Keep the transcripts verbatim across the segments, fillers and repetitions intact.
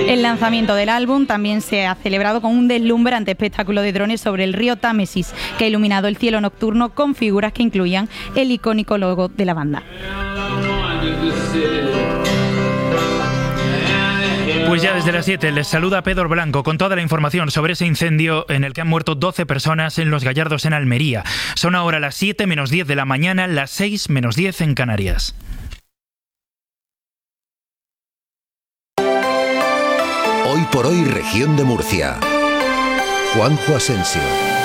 El lanzamiento del álbum también se ha celebrado con un deslumbrante espectáculo de drones sobre el río Támesis, que ha iluminado el cielo nocturno con figuras que incluían el icónico logo de la banda. Pues ya desde las siete les saluda Pedro Blanco con toda la información sobre ese incendio en el que han muerto doce personas en Los Gallardos, en Almería. Son ahora las siete menos diez de la mañana, las seis menos diez en Canarias. Hoy por hoy, región de Murcia. Juanjo Asensio.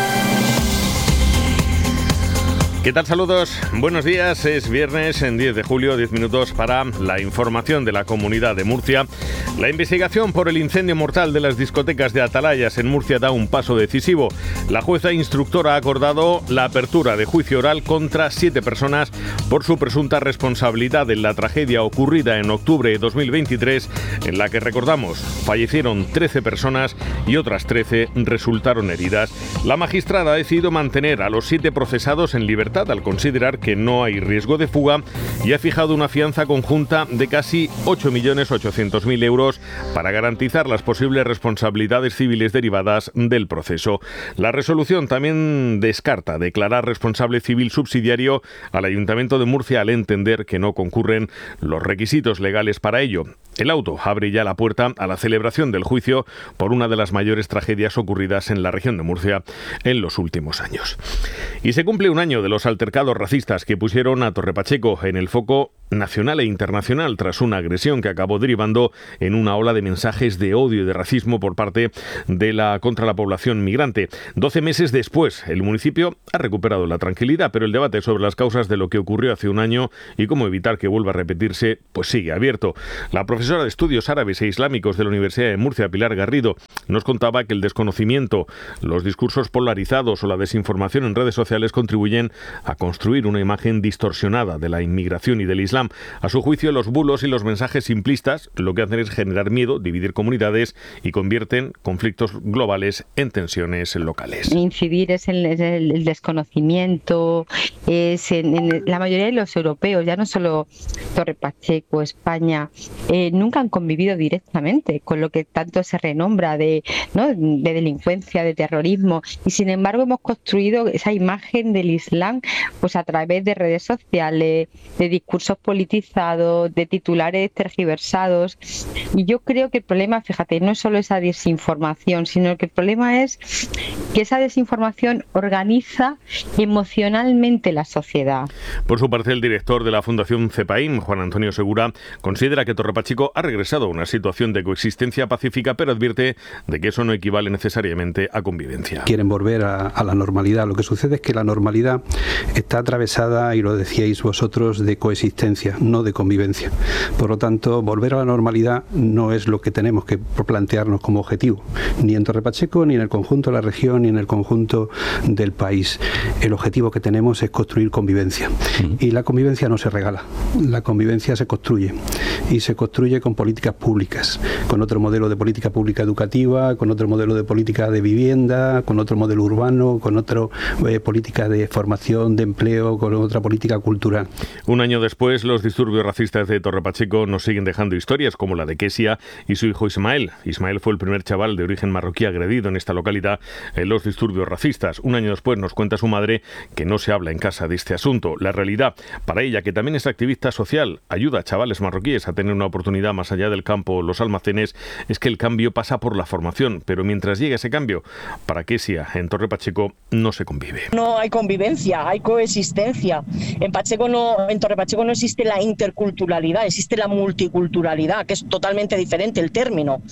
¿Qué tal? Saludos, buenos días. Es viernes, en diez de julio, diez minutos para la información de la Comunidad de Murcia. La investigación por el incendio mortal de las discotecas de Atalayas en Murcia da un paso decisivo. La jueza instructora ha acordado la apertura de juicio oral contra siete personas por su presunta responsabilidad en la tragedia ocurrida en octubre de dos mil veintitrés, en la que, recordamos, fallecieron trece personas y otras trece resultaron heridas. La magistrada ha decidido mantener a los siete procesados en libertad al considerar que no hay riesgo de fuga y ha fijado una fianza conjunta de casi ocho millones ochocientos mil euros para garantizar las posibles responsabilidades civiles derivadas del proceso. La resolución también descarta declarar responsable civil subsidiario al Ayuntamiento de Murcia al entender que no concurren los requisitos legales para ello. El auto abre ya la puerta a la celebración del juicio por una de las mayores tragedias ocurridas en la región de Murcia en los últimos años. Y se cumple un año de los altercados racistas que pusieron a Torre Pacheco en el foco nacional e internacional tras una agresión que acabó derivando en una ola de mensajes de odio y de racismo por parte de la contra la población migrante. Doce meses después, el municipio ha recuperado la tranquilidad, pero el debate sobre las causas de lo que ocurrió hace un año y cómo evitar que vuelva a repetirse, pues sigue abierto. La profesora de Estudios Árabes e Islámicos de la Universidad de Murcia, Pilar Garrido, nos contaba que el desconocimiento, los discursos polarizados o la desinformación en redes sociales contribuyen a construir una imagen distorsionada de la inmigración y del Islam. A su juicio, los bulos y los mensajes simplistas lo que hacen es generar miedo, dividir comunidades y convierten conflictos globales en tensiones locales. Incidir es en el, el desconocimiento, es en, en la mayoría de los europeos, ya no solo Torre Pacheco, España, eh, nunca han convivido directamente con lo que tanto se renombra de, ¿no?, de delincuencia, de terrorismo, y sin embargo hemos construido esa imagen del Islam pues a través de redes sociales, de discursos politizados, de titulares tergiversados. Y yo creo que el problema, fíjate, no es solo esa desinformación, sino que el problema es que esa desinformación organiza emocionalmente la sociedad. Por su parte, el director de la Fundación CEPAIM, Juan Antonio Segura, considera que Torre Pacheco ha regresado a una situación de coexistencia pacífica, pero advierte de que eso no equivale necesariamente a convivencia. Quieren volver a, a la normalidad. Lo que sucede es que la normalidad está atravesada, y lo decíais vosotros, de coexistencia, no de convivencia. Por lo tanto, volver a la normalidad no es lo que tenemos que plantearnos como objetivo, ni en Torre Pacheco, ni en el conjunto de la región, ni en el conjunto del país. El objetivo que tenemos es construir convivencia. Uh-huh. Y la convivencia no se regala, la convivencia se construye. Y se construye con políticas públicas, con otro modelo de política pública educativa, con otro modelo de política de vivienda, con otro modelo urbano, con otra eh, política de formación, de empleo, con otra política cultural. Un año después, los disturbios racistas de Torre Pacheco nos siguen dejando historias como la de Kesia y su hijo Ismael. Ismael fue el primer chaval de origen marroquí agredido en esta localidad en los disturbios racistas. Un año después nos cuenta su madre que no se habla en casa de este asunto. La realidad, para ella, que también es activista social, ayuda a chavales marroquíes a tener una oportunidad más allá del campo o los almacenes, es que el cambio pasa por la formación. Pero mientras llega ese cambio, para Kesia en Torre Pacheco no se convive. No hay convivencia, hay coexistencia. En Pacheco no, en Torre Pacheco no existe la interculturalidad, existe la multiculturalidad, que es totalmente diferente el término.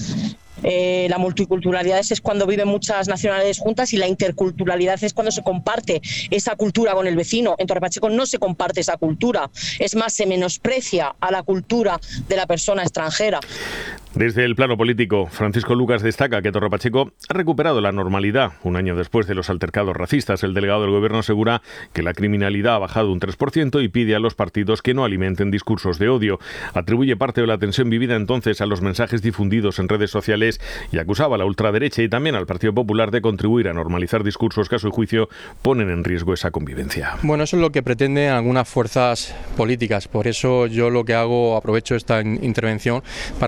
Eh, la multiculturalidad es cuando viven muchas nacionalidades juntas y la interculturalidad es cuando se comparte esa cultura con el vecino. En Torre Pacheco no se comparte esa cultura, es más, se menosprecia a la cultura de la persona extranjera. Desde el plano político, Francisco Lucas destaca que Torre Pacheco ha recuperado la normalidad un año después de los altercados racistas. El delegado del Gobierno asegura que la criminalidad ha bajado un tres por ciento y pide a los partidos que no alimenten discursos de odio. Atribuye parte de la tensión vivida entonces a los mensajes difundidos en redes sociales y acusaba a la ultraderecha y también al Partido Popular de contribuir a normalizar discursos que a su juicio ponen en riesgo esa convivencia. Bueno, eso es lo que pretenden algunas fuerzas políticas. Por eso yo lo que hago, aprovecho esta intervención para hacer un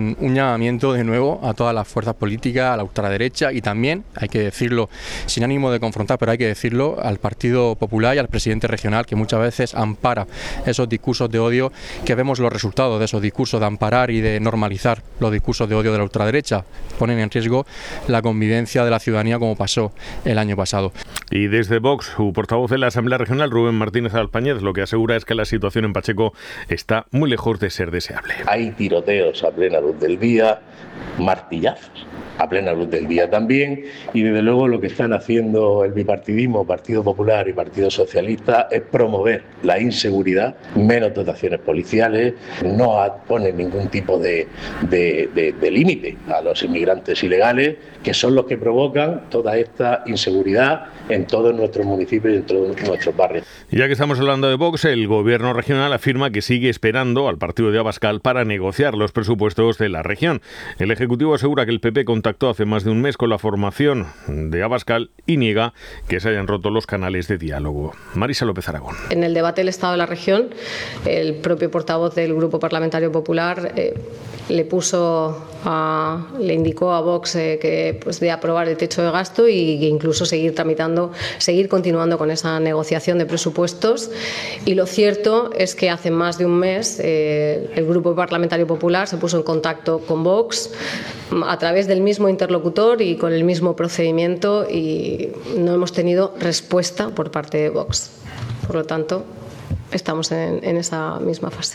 un, un llamamiento de nuevo a todas las fuerzas políticas, a la ultraderecha y también, hay que decirlo, sin ánimo de confrontar, pero hay que decirlo, al Partido Popular y al presidente regional, que muchas veces ampara esos discursos de odio, que vemos los resultados de esos discursos de amparar y de normalizar los discursos de odio de la ultraderecha. Ponen en riesgo la convivencia de la ciudadanía como pasó el año pasado. Y desde Vox, su portavoz de la Asamblea Regional, Rubén Martínez Alpañez, lo que asegura es que la situación en Pacheco está muy lejos de ser deseable. Hay tiroteos a plena luz del día, martillazos a plena luz del día también, y desde luego lo que están haciendo el bipartidismo, Partido Popular y Partido Socialista, es promover la inseguridad, menos dotaciones policiales, no ponen ningún tipo de, de, de, de límite a los inmigrantes ilegales, que son los que provocan toda esta inseguridad en todos nuestros municipios y en todos nuestros barrios. Ya que estamos hablando de Vox, el gobierno regional afirma que sigue esperando al partido de Abascal para negociar los presupuestos de la región. El Ejecutivo asegura que el P P contactó hace más de un mes con la formación de Abascal y niega que se hayan roto los canales de diálogo. Marisa López Aragón. En el debate del Estado de la región, el propio portavoz del Grupo Parlamentario Popular eh, le puso a, le indicó a Vox eh, que pues de aprobar el techo de gasto y que incluso seguir tramitando, seguir continuando con esa negociación de presupuestos. Y lo cierto es que hace más de un mes eh, el Grupo Parlamentario Popular se puso en contacto con Vox a través del mismo interlocutor y con el mismo procedimiento, y no hemos tenido respuesta por parte de Vox. Por lo tanto, estamos en, en esa misma fase.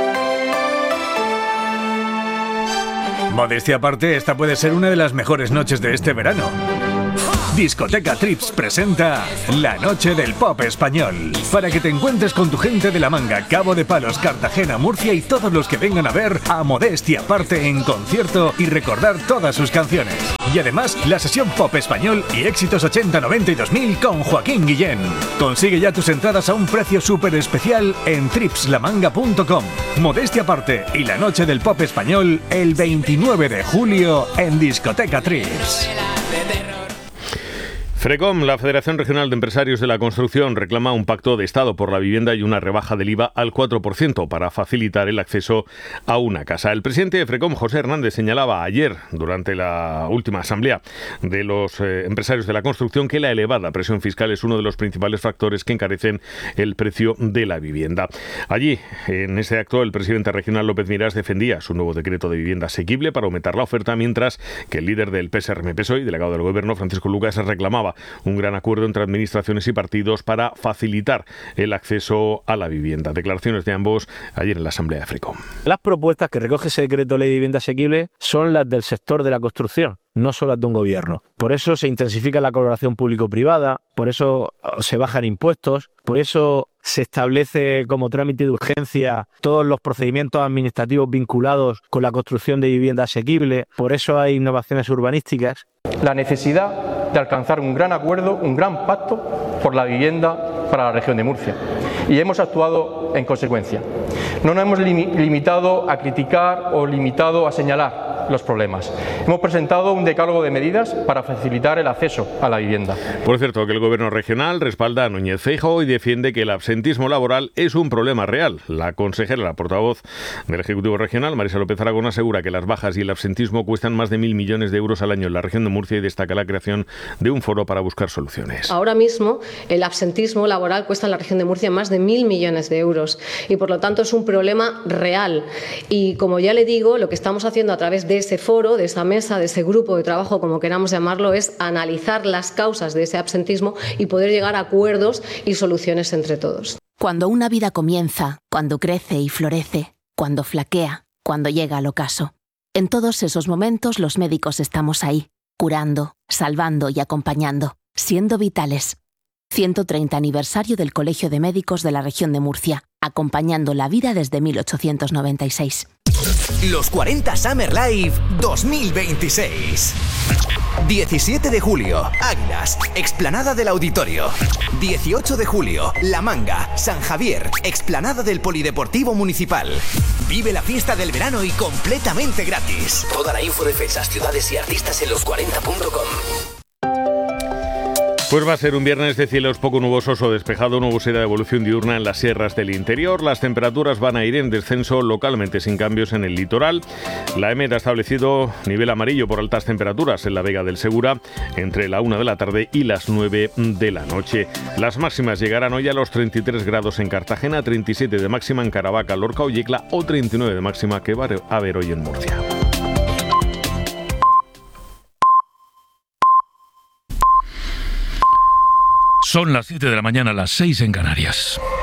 Modestia aparte, esta puede ser una de las mejores noches de este verano. Discoteca Trips presenta La Noche del Pop Español, para que te encuentres con tu gente de La Manga, Cabo de Palos, Cartagena, Murcia y todos los que vengan a ver a Modestia aparte en concierto y recordar todas sus canciones. Y además, la sesión Pop Español y éxitos ochenta, noventa y dos mil con Joaquín Guillén. Consigue ya tus entradas a un precio súper especial en trips la manga punto com. Modestia aparte y La Noche del Pop Español el veintinueve de julio en Discoteca Trips. FRECOM, la Federación Regional de Empresarios de la Construcción, reclama un pacto de Estado por la vivienda y una rebaja del I V A al cuatro por ciento para facilitar el acceso a una casa. El presidente de FRECOM, José Hernández, señalaba ayer, durante la última asamblea de los eh, empresarios de la construcción, que la elevada presión fiscal es uno de los principales factores que encarecen el precio de la vivienda. Allí, en ese acto, el presidente regional López Miras defendía su nuevo decreto de vivienda asequible para aumentar la oferta, mientras que el líder del P S R M P S O E y delegado del Gobierno, Francisco Lucas, reclamaba un gran acuerdo entre administraciones y partidos para facilitar el acceso a la vivienda. Declaraciones de ambos ayer en la asamblea de FRECOM. Las propuestas que recoge ese decreto de ley de vivienda asequible son las del sector de la construcción, no son las de un gobierno. Por eso se intensifica la colaboración público-privada, por eso se bajan impuestos, por eso se establece como trámite de urgencia todos los procedimientos administrativos vinculados con la construcción de vivienda asequible, por eso hay innovaciones urbanísticas. La necesidad de alcanzar un gran acuerdo, un gran pacto por la vivienda para la región de Murcia. Y hemos actuado en consecuencia. No nos hemos lim- limitado a criticar o limitado a señalar los problemas. Hemos presentado un decálogo de medidas para facilitar el acceso a la vivienda. Por cierto, que el Gobierno regional respalda a Núñez Feijóo y defiende que el absentismo laboral es un problema real. La consejera, la portavoz del Ejecutivo Regional, Marisa López Aragón, asegura que las bajas y el absentismo cuestan más de mil millones de euros al año en la región de Murcia y destaca la creación de un foro para buscar soluciones. Ahora mismo el absentismo laboral cuesta en la región de Murcia más de mil millones de euros y por lo tanto es un problema real. Y como ya le digo, lo que estamos haciendo a través de ese foro, de esa mesa, de ese grupo de trabajo, como queramos llamarlo, es analizar las causas de ese absentismo y poder llegar a acuerdos y soluciones entre todos. Cuando una vida comienza, cuando crece y florece, cuando flaquea, cuando llega al ocaso. En todos esos momentos los médicos estamos ahí, curando, salvando y acompañando, siendo vitales. ciento treinta aniversario del Colegio de Médicos de la Región de Murcia, acompañando la vida desde mil ochocientos noventa y seis. Los cuarenta Summer Live dos mil veintiséis. diecisiete de julio, Águilas, explanada del Auditorio. dieciocho de julio, La Manga, San Javier, explanada del Polideportivo Municipal. Vive la fiesta del verano y completamente gratis. Toda la info de fechas, ciudades y artistas en los cuarenta punto com. Pues va a ser un viernes de cielos poco nubosos o despejado, nubosidad de evolución diurna en las sierras del interior. Las temperaturas van a ir en descenso localmente sin cambios en el litoral. La EMET ha establecido nivel amarillo por altas temperaturas en la Vega del Segura entre la una de la tarde y las nueve de la noche. Las máximas llegarán hoy a los treinta y tres grados en Cartagena, treinta y siete de máxima en Caravaca, Lorca o Yecla o treinta y nueve de máxima que va a haber hoy en Murcia. Son las siete de la mañana, las seis en Canarias.